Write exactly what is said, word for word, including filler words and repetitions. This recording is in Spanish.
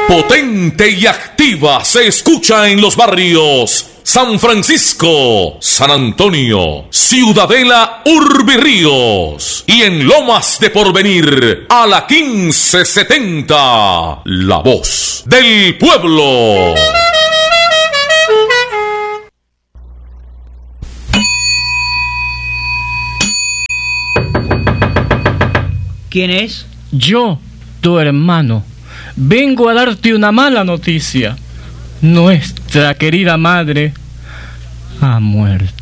Potente y activa se escucha en los barrios San Francisco, San Antonio, Ciudadela, Urbirríos y en Lomas de Porvenir a la quince setenta, La Voz del Pueblo. ¿Quién es? Yo, tu hermano. Vengo a darte una mala noticia. Nuestra querida madre ha muerto.